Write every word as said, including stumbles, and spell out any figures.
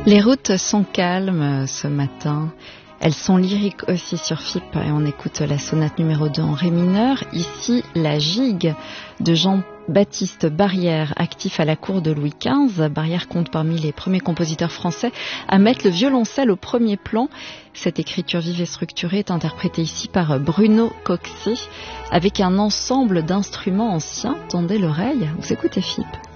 Les routes sont calmes ce matin. Elles sont lyriques aussi sur F I P et on écoute la sonate numéro deux en ré mineur. Ici, la gigue de Jean-Baptiste Barrière, actif à la cour de Louis quinze. Barrière compte parmi les premiers compositeurs français à mettre le violoncelle au premier plan. Cette écriture vive et structurée est interprétée ici par Bruno Coxy avec un ensemble d'instruments anciens. Tendez l'oreille, vous écoutez F I P.